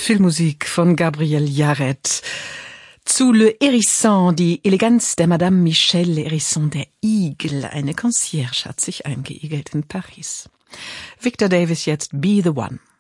Filmmusik von Gabriel Yared. Zu Le Hérisson, die Eleganz der Madame Michel Hérisson, der Igel. Eine Concierge hat sich eingeigelt in Paris. Victor Davis jetzt, Be the One.